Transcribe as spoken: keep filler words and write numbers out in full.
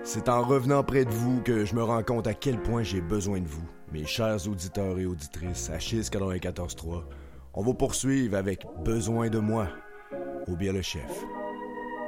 C'est en revenant près de vous que je me rends compte à quel point j'ai besoin de vous, mes chers auditeurs et auditrices à Chiz quatre-vingt-quatorze trois. On va poursuivre avec Besoin de moi, au bien le chef.